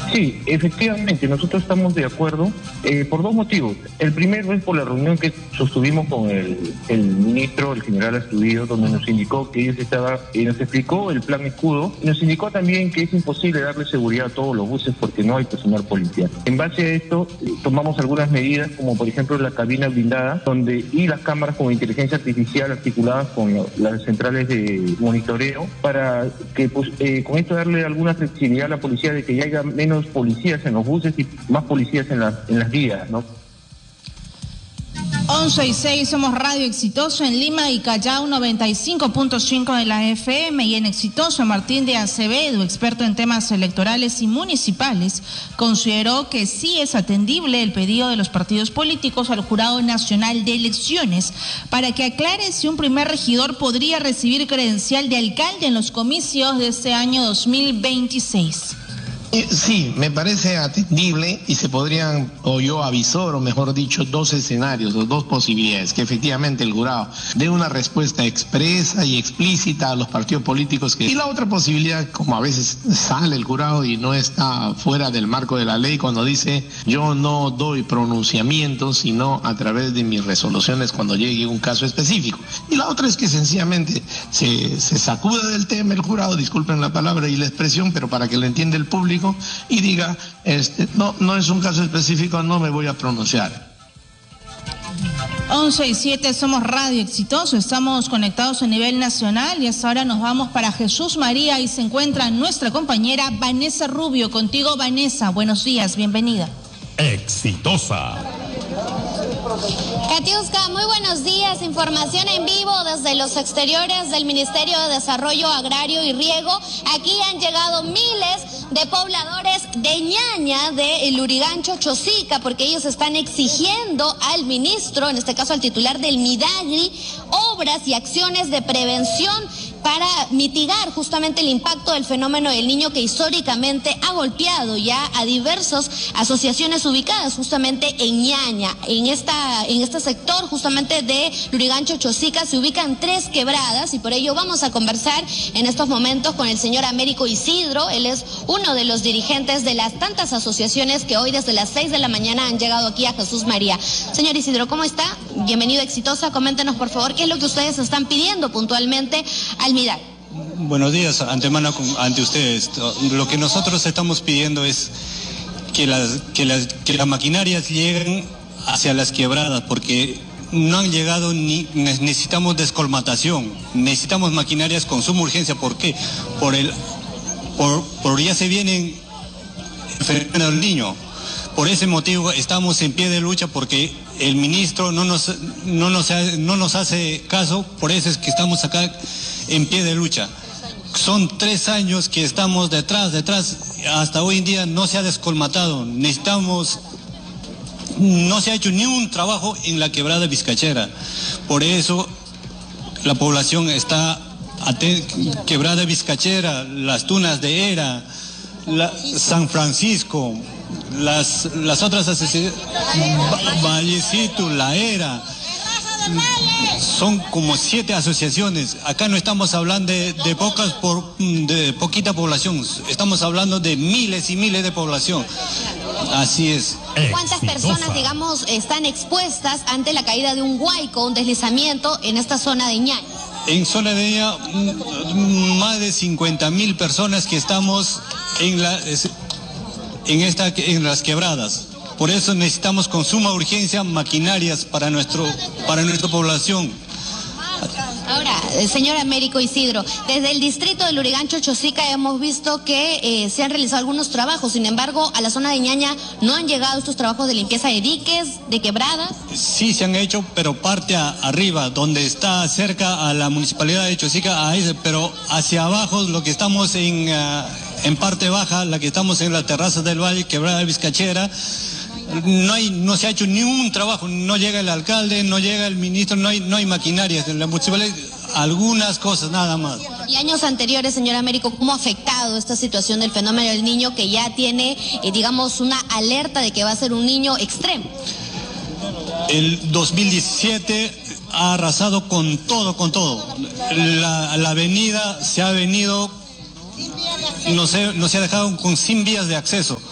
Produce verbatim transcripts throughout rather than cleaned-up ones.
Sí, efectivamente, nosotros estamos de acuerdo eh, por dos motivos. El primero es por la reunión que sostuvimos con el, el ministro, el general Astudillo, donde nos indicó que ellos estaba, y nos explicó el plan escudo, y nos indicó también que es imposible darle seguridad a todos los buses porque no hay personal policial. En base a esto, eh, tomamos algunas medidas, como por ejemplo la cabina blindada, donde y las cámaras con inteligencia artificial articuladas con lo, las centrales de monitoreo, para que pues, eh, con esto darle alguna flexibilidad a la policía de que ya haya menos policías en los buses y más policías en las, en las vías, ¿no? once y seis, somos Radio Exitoso en Lima y Callao, noventa y cinco punto cinco de la F M, y en Exitoso Martín de Acevedo, experto en temas electorales y municipales, consideró que sí es atendible el pedido de los partidos políticos al Jurado Nacional de Elecciones para que aclare si un primer regidor podría recibir credencial de alcalde en los comicios de este año dos mil veintiséis. Sí, me parece atendible y se podrían, o yo avisor, o mejor dicho, dos escenarios o dos posibilidades, que efectivamente el jurado dé una respuesta expresa y explícita a los partidos políticos. Que... Y la otra posibilidad, como a veces sale el jurado y no está fuera del marco de la ley, cuando dice yo no doy pronunciamientos, sino a través de mis resoluciones cuando llegue un caso específico. Y la otra es que sencillamente se, se sacuda del tema el jurado, disculpen la palabra y la expresión, pero para que lo entienda el público, y diga, este, no, no es un caso específico, no me voy a pronunciar. once y siete, somos Radio Exitoso, estamos conectados a nivel nacional y hasta ahora nos vamos para Jesús María y se encuentra nuestra compañera Vanessa Rubio. Contigo, Vanessa, buenos días, bienvenida. Exitosa. Katiuska, muy buenos días. Información en vivo desde los exteriores del Ministerio de Desarrollo Agrario y Riego. Aquí han llegado miles de pobladores de Ñaña, de Lurigancho, Chosica, porque ellos están exigiendo al ministro, en este caso al titular del Midagri, obras y acciones de prevención para mitigar justamente el impacto del fenómeno del Niño, que históricamente ha golpeado ya a diversas asociaciones ubicadas justamente en Ñaña. En esta, en este sector justamente de Lurigancho, Chosica, se ubican tres quebradas y por ello vamos a conversar en estos momentos con el señor Américo Isidro. Él es uno de los dirigentes de las tantas asociaciones que hoy desde las seis de la mañana han llegado aquí a Jesús María. Señor Isidro, ¿cómo está? Bienvenido a Exitosa. Coméntenos por favor qué es lo que ustedes están pidiendo puntualmente al Midagri. Buenos días, antemano ante ustedes. Lo que nosotros estamos pidiendo es que las, que las, que las maquinarias lleguen hacia las quebradas, porque no han llegado, ni necesitamos descolmatación, necesitamos maquinarias con suma urgencia. ¿Por qué? Por el, por, por ya se vienen el fenómeno del Niño. Por ese motivo estamos en pie de lucha, porque el ministro no nos, no nos, no nos hace caso, por eso es que estamos acá en pie de lucha. Son tres años que estamos detrás, detrás, hasta hoy en día no se ha descolmatado. Necesitamos, no se ha hecho ni un trabajo en la quebrada vizcachera. Por eso la población está quebrada vizcachera, las tunas de Era, la, San Francisco, las, las otras asociaciones, Vallecito, La Era. Son como siete asociaciones. Acá no estamos hablando de, de pocas por, de poquita población, estamos hablando de miles y miles de población. Así es. ¿Cuántas personas, digamos, están expuestas ante la caída de un huaico, un deslizamiento en esta zona de Ñaña? En zona de Ñaña, más de cincuenta mil personas que estamos en la en esta en las quebradas. Por eso necesitamos con suma urgencia maquinarias para nuestro para nuestra población. Ahora, señor Américo Isidro, desde el distrito de Lurigancho, Chosica, hemos visto que eh, se han realizado algunos trabajos. Sin embargo, a la zona de Ñaña no han llegado estos trabajos de limpieza de diques, de quebradas. Sí se han hecho, pero parte a, arriba, donde está cerca a la municipalidad de Chosica, a ese, pero hacia abajo, lo que estamos en, uh, en parte baja, la que estamos en la terraza del valle, quebrada vizcachera, no hay, no se ha hecho ni un trabajo, no llega el alcalde, no llega el ministro, no hay, no hay maquinarias en la municipalidad, algunas cosas nada más. Y años anteriores, señor Américo, ¿cómo ha afectado esta situación del fenómeno del Niño, que ya tiene, eh, digamos, una alerta de que va a ser un niño extremo? El dos mil diecisiete ha arrasado con todo, con todo. La, la avenida se ha venido, no se, no se ha dejado con sin vías de acceso.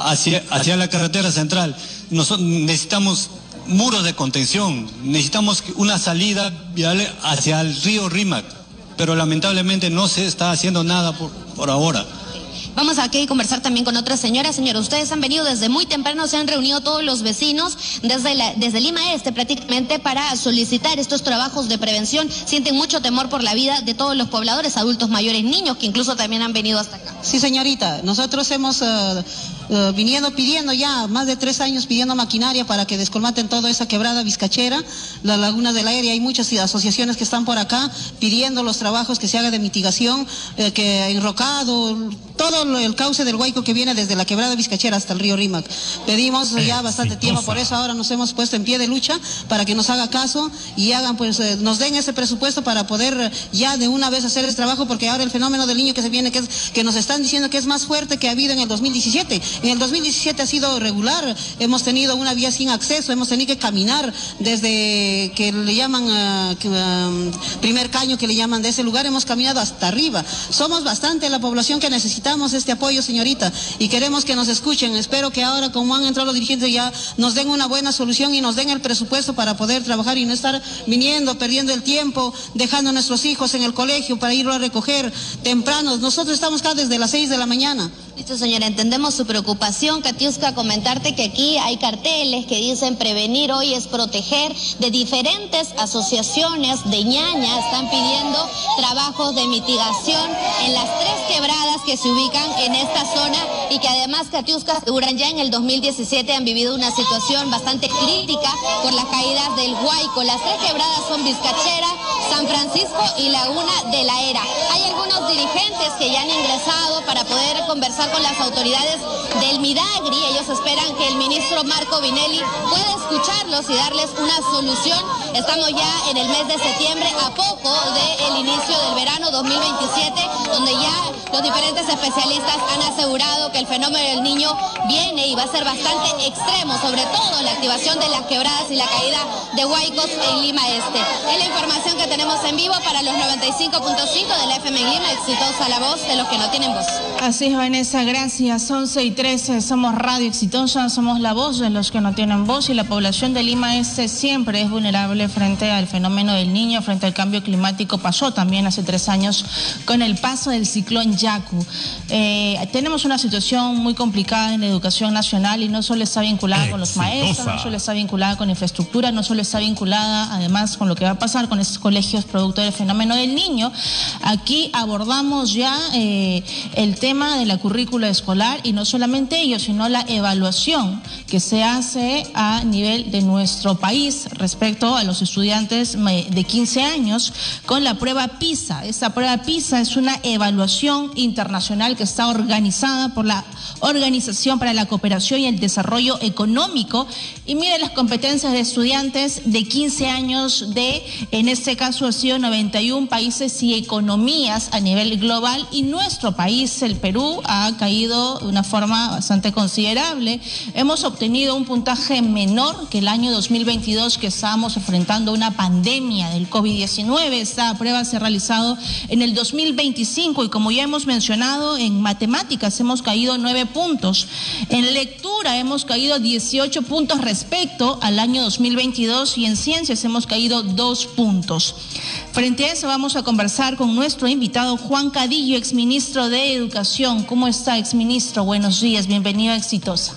hacia, hacia la carretera central. Nosotros necesitamos muros de contención, necesitamos una salida vial hacia el río Rímac, pero lamentablemente no se está haciendo nada por, por ahora. Vamos aquí a conversar también con otra señora. Señora, ustedes han venido desde muy temprano, se han reunido todos los vecinos desde, la, desde Lima Este prácticamente para solicitar estos trabajos de prevención. Sienten mucho temor por la vida de todos los pobladores, adultos mayores, niños, que incluso también han venido hasta acá. Sí, señorita, nosotros hemos uh, uh, viniendo pidiendo ya más de tres años pidiendo maquinaria para que descolmaten toda esa quebrada vizcachera, la laguna del aire. Hay muchas asociaciones que están por acá pidiendo los trabajos que se haga de mitigación, eh, que enrocado, todo el cauce del Guayco que viene desde la quebrada vizcachera hasta el río Rímac. Pedimos ya bastante tiempo, por eso ahora nos hemos puesto en pie de lucha para que nos haga caso y hagan, pues, eh, nos den ese presupuesto para poder ya de una vez hacer ese trabajo, porque ahora el fenómeno del niño que se viene, que es, que nos están diciendo que es más fuerte que ha habido en el dos mil diecisiete. En el dos mil diecisiete ha sido regular, hemos tenido una vía sin acceso, hemos tenido que caminar desde que le llaman uh, que, um, primer caño que le llaman de ese lugar, hemos caminado hasta arriba. Somos bastante la población que necesitamos este apoyo, señorita, y queremos que nos escuchen. Espero que ahora, como han entrado los dirigentes, ya nos den una buena solución y nos den el presupuesto para poder trabajar y no estar viniendo, perdiendo el tiempo, dejando a nuestros hijos en el colegio para irlo a recoger temprano. Nosotros estamos acá desde las seis de la mañana. Listo, señora, entendemos su preocupación. Katiuska, comentarte que aquí hay carteles que dicen prevenir hoy es proteger, de diferentes asociaciones de ñaña están pidiendo trabajos de mitigación en las tres quebradas que se ubican en esta zona y que además, Katiuska, aseguran ya en el dos mil diecisiete han vivido una situación bastante crítica por las caídas del Guayco. Las tres quebradas son Vizcachera, San Francisco y Laguna de la Era. Hay algunos dirigentes que ya han ingresado para poder conversar con las autoridades del Midagri. Ellos esperan que el ministro Marco Vinelli pueda escucharlos y darles una solución. Estamos ya en el mes de septiembre, a poco del inicio del verano dos mil veintisiete, donde ya los diferentes especialistas han asegurado que el fenómeno del niño viene y va a ser bastante extremo, sobre todo la activación de las quebradas y la caída de huaicos en Lima Este. Es la información que tenemos en vivo para los noventa y cinco punto cinco de la F M en Lima. Exitosa la voz de los que no tienen voz. Así es, Vanessa, gracias. once y trece, somos Radio Exitosa, somos la voz de los que no tienen voz, y la población de Lima Este siempre es vulnerable frente al fenómeno del niño, frente al cambio climático. Pasó también hace tres años con el paso del ciclón Yaku. Eh, tenemos una situación muy complicada en la educación nacional y no solo está vinculada Exitosa con los maestros, no solo está vinculada con infraestructura, no solo está vinculada además con lo que va a pasar con esos colegios producto del fenómeno del niño. Aquí abordamos ya eh, el tema de la currícula escolar, y no solamente ello, sino la evaluación que se hace a nivel de nuestro país respecto a los estudiantes de quince años con la prueba PISA. Esta prueba PISA es una evaluación internacional que está organizada por la Organización para la Cooperación y el Desarrollo Económico y mide las competencias de estudiantes de quince años de, en este caso ha sido noventa y uno países y economías a nivel global, y nuestro país, el Perú, ha caído de una forma bastante considerable. Hemos obtenido un puntaje menor que el año dos mil veintidós, que estábamos enfrentando una pandemia del COVID diecinueve. Esta prueba se ha realizado en el dos mil veinticinco y, como ya hemos mencionado, en matemáticas hemos caído nueve puntos. En lectura hemos caído dieciocho puntos respecto al año dos mil veintidós y en ciencias hemos caído dos puntos. Frente a eso vamos a conversar con nuestro invitado Juan Cadillo, exministro de Educación. ¿Cómo está, exministro? Buenos días, bienvenido a Exitosa.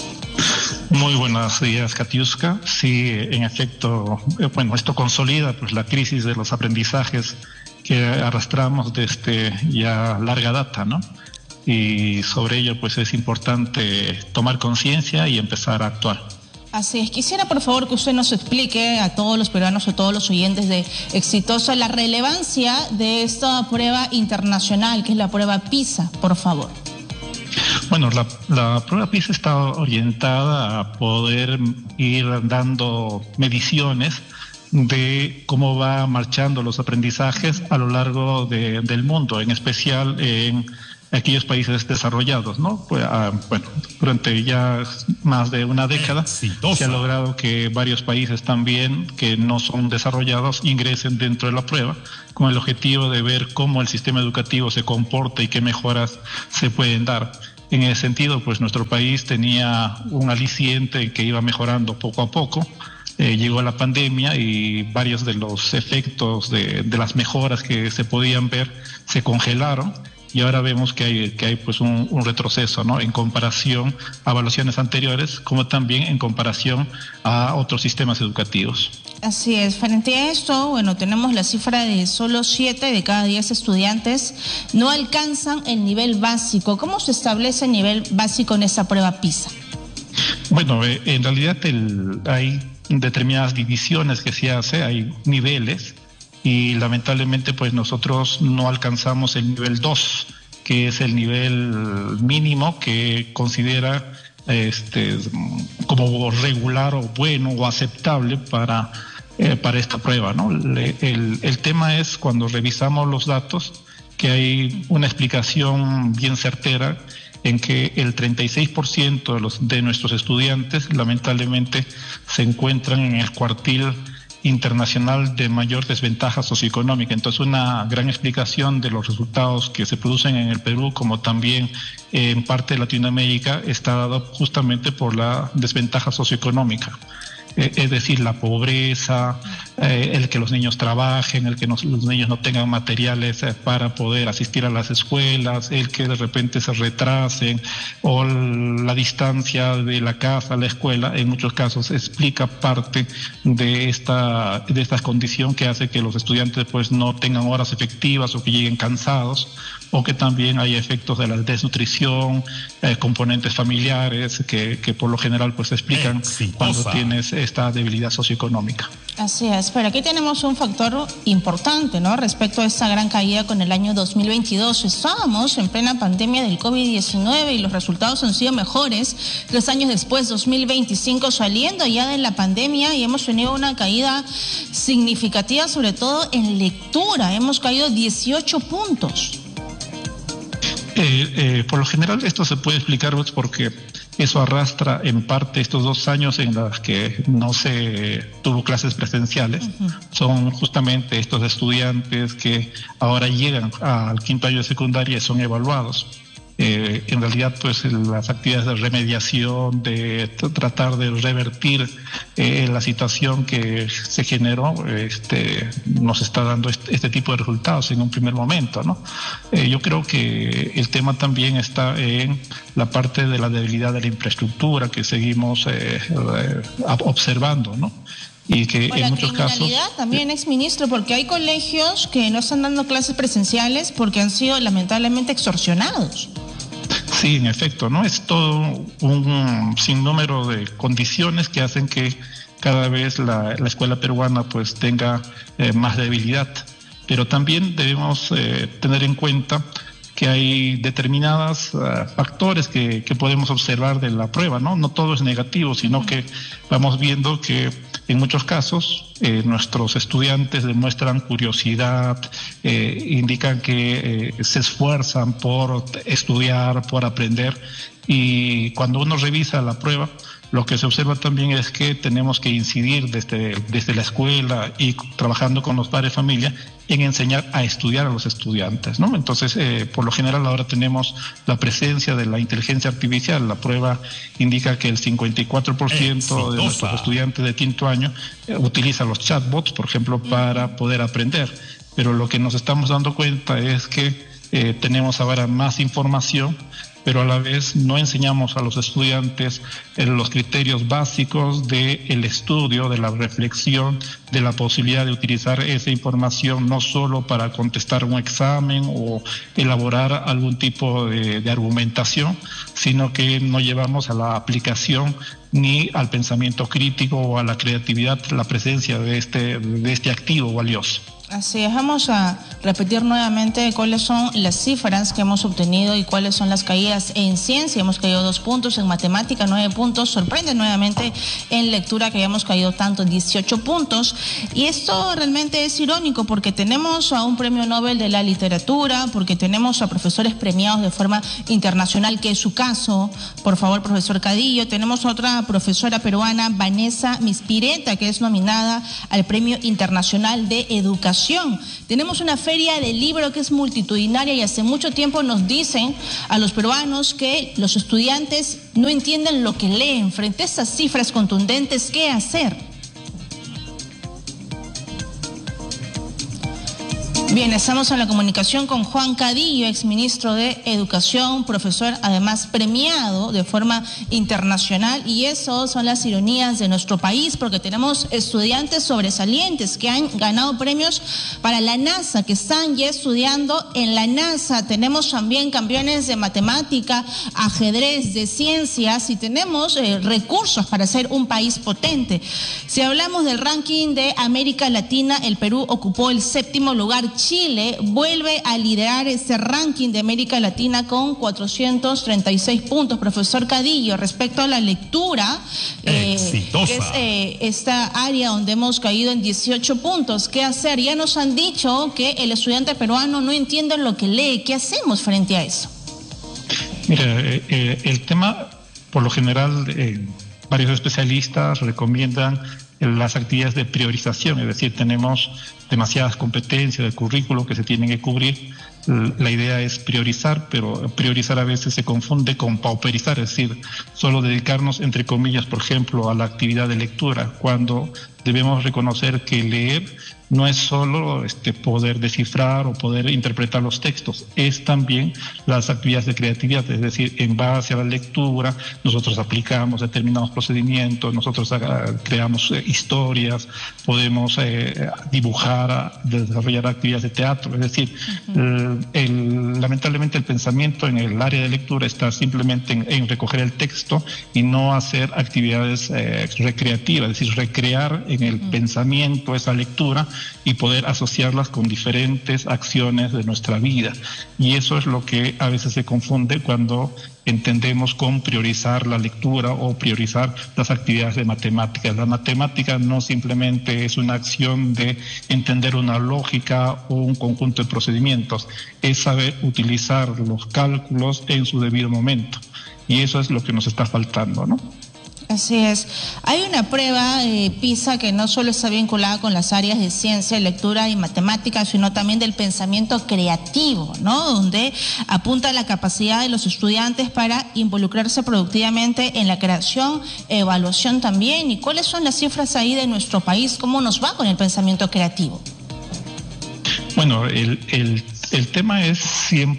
Muy buenos días, Katiuska. Sí, en efecto, bueno, esto consolida pues la crisis de los aprendizajes que arrastramos desde ya larga data, ¿no? Y sobre ello pues es importante tomar conciencia y empezar a actuar. Así es. Quisiera, por favor, que usted nos explique a todos los peruanos, a todos los oyentes de Exitosa, la relevancia de esta prueba internacional, que es la prueba PISA, por favor. Bueno, la, la prueba PISA está orientada a poder ir dando mediciones de cómo va marchando los aprendizajes a lo largo de, del mundo, en especial en aquellos países desarrollados, ¿no? Pues, ah, bueno, durante ya más de una década Exitosa. Se ha logrado que varios países también que no son desarrollados ingresen dentro de la prueba, con el objetivo de ver cómo el sistema educativo se comporta y qué mejoras se pueden dar. En ese sentido, pues nuestro país tenía un aliciente que iba mejorando poco a poco. Eh, llegó la pandemia y varios de los efectos de, de las mejoras que se podían ver se congelaron, y ahora vemos que hay, que hay pues un, un retroceso, ¿no?, en comparación a evaluaciones anteriores, como también en comparación a otros sistemas educativos. Así es. Frente a esto, bueno, tenemos la cifra de solo siete de cada diez estudiantes no alcanzan el nivel básico. ¿Cómo se establece el nivel básico en esa prueba PISA? Bueno, eh, en realidad el, hay determinadas divisiones que se hace, hay niveles, y lamentablemente pues nosotros no alcanzamos el nivel dos, que es el nivel mínimo que considera este como regular o bueno o aceptable para, eh, para esta prueba, ¿no? Le, el, el tema es, cuando revisamos los datos, que hay una explicación bien certera en que el treinta y seis por ciento de, los, de nuestros estudiantes lamentablemente se encuentran en el cuartil internacional de mayor desventaja socioeconómica. Entonces, una gran explicación de los resultados que se producen en el Perú, como también en parte de Latinoamérica, está dado justamente por la desventaja socioeconómica. Eh, es decir, la pobreza, eh, el que los niños trabajen, el que no, los niños no tengan materiales eh, para poder asistir a las escuelas, el que de repente se retrasen, o la distancia de la casa a la escuela, en muchos casos explica parte de esta, de esta condición que hace que los estudiantes pues no tengan horas efectivas o que lleguen cansados, o que también hay efectos de la desnutrición, eh, componentes familiares que, que por lo general pues explican Exitosa. Cuando tienes esta debilidad socioeconómica. Así es, pero aquí tenemos un factor importante, ¿no?, respecto a esta gran caída con el año dos mil veintidós. Estábamos en plena pandemia del COVID diecinueve y los resultados han sido mejores tres años después, dos mil veinticinco, saliendo ya de la pandemia, y hemos tenido una caída significativa, sobre todo en lectura. Hemos caído dieciocho puntos. Eh, eh, por lo general esto se puede explicar pues, porque eso arrastra en parte estos dos años en los que no se tuvo clases presenciales. Uh-huh. Son justamente estos estudiantes que ahora llegan al quinto año de secundaria y son evaluados. Eh, en realidad, pues las actividades de remediación, de t- tratar de revertir eh, la situación que se generó, este, nos está dando este, este tipo de resultados en un primer momento, ¿no? Eh, yo creo que el tema también está en la parte de la debilidad de la infraestructura que seguimos eh, eh, observando, ¿no? Y que o en la muchos casos también, exministro, porque hay colegios que no están dando clases presenciales porque han sido lamentablemente extorsionados. Sí, en efecto, ¿no? Es todo un sinnúmero de condiciones que hacen que cada vez la, la escuela peruana pues tenga eh, más debilidad, pero también debemos eh, tener en cuenta que hay determinados uh, factores que, que podemos observar de la prueba, ¿no? No todo es negativo, sino que vamos viendo que en muchos casos eh, nuestros estudiantes demuestran curiosidad, eh, indican que eh, se esfuerzan por estudiar, por aprender, y cuando uno revisa la prueba, lo que se observa también es que tenemos que incidir desde, desde la escuela y trabajando con los padres de familia en enseñar a estudiar a los estudiantes, ¿no? Entonces, eh, por lo general ahora tenemos la presencia de la inteligencia artificial. La prueba indica que el cincuenta y cuatro por ciento Exitosa. De nuestros estudiantes de quinto año eh, utilizan los chatbots, por ejemplo, para poder aprender. Pero lo que nos estamos dando cuenta es que eh, tenemos ahora más información, pero a la vez no enseñamos a los estudiantes eh, los criterios básicos del estudio, de la reflexión, de la posibilidad de utilizar esa información no solo para contestar un examen o elaborar algún tipo de, de argumentación, sino que no llevamos a la aplicación ni al pensamiento crítico o a la creatividad la presencia de este, de este activo valioso. Así es, vamos a repetir nuevamente cuáles son las cifras que hemos obtenido y cuáles son las caídas en ciencia. Hemos caído dos puntos, en matemática nueve puntos, sorprende nuevamente en lectura que hayamos caído tanto, dieciocho puntos. Y esto realmente es irónico porque tenemos a un premio Nobel de la literatura, porque tenemos a profesores premiados de forma internacional, que es su caso, por favor, profesor Cadillo. Tenemos a otra profesora peruana, Vanessa Mispireta, que es nominada al Premio Internacional de Educación educación. Tenemos una feria de libro que es multitudinaria y hace mucho tiempo nos dicen a los peruanos que los estudiantes no entienden lo que leen. Frente a estas cifras contundentes, ¿qué hacer? Bien, estamos en la comunicación con Juan Cadillo, exministro de Educación, profesor además premiado de forma internacional, y eso son las ironías de nuestro país, porque tenemos estudiantes sobresalientes que han ganado premios para la NASA, que están ya estudiando en la NASA. Tenemos también campeones de matemática, ajedrez, de ciencias, y tenemos eh, recursos para ser un país potente. Si hablamos del ranking de América Latina, el Perú ocupó el séptimo lugar. Chile vuelve a liderar ese ranking de América Latina con cuatrocientos treinta y seis puntos. Profesor Cadillo, respecto a la lectura, eh, que es eh, esta área donde hemos caído en dieciocho puntos, ¿qué hacer? Ya nos han dicho que el estudiante peruano no entiende lo que lee. ¿Qué hacemos frente a eso? Mira, eh, el tema, por lo general, eh, varios especialistas recomiendan las actividades de priorización, es decir, tenemos demasiadas competencias del currículo que se tienen que cubrir. La idea es priorizar, pero priorizar a veces se confunde con pauperizar, es decir, solo dedicarnos, entre comillas, por ejemplo, a la actividad de lectura, cuando debemos reconocer que leer no es solo este, poder descifrar o poder interpretar los textos, es también las actividades de creatividad, es decir, en base a la lectura nosotros aplicamos determinados procedimientos, nosotros uh, creamos eh, historias, podemos eh, dibujar, desarrollar actividades de teatro, es decir, uh-huh. el, el, lamentablemente el pensamiento en el área de lectura está simplemente en, en recoger el texto y no hacer actividades eh, recreativas, es decir, recrear en el uh-huh. pensamiento esa lectura y poder asociarlas con diferentes acciones de nuestra vida. Y eso es lo que a veces se confunde cuando entendemos con priorizar la lectura o priorizar las actividades de matemáticas. La matemática no simplemente es una acción de entender una lógica o un conjunto de procedimientos, es saber utilizar los cálculos en su debido momento. Y eso es lo que nos está faltando, ¿no? Así es. Hay una prueba eh, PISA que no solo está vinculada con las áreas de ciencia, lectura y matemáticas, sino también del pensamiento creativo, ¿no? Donde apunta la capacidad de los estudiantes para involucrarse productivamente en la creación, evaluación también. ¿Y cuáles son las cifras ahí de nuestro país? ¿Cómo nos va con el pensamiento creativo? Bueno, el, el, el tema es siempre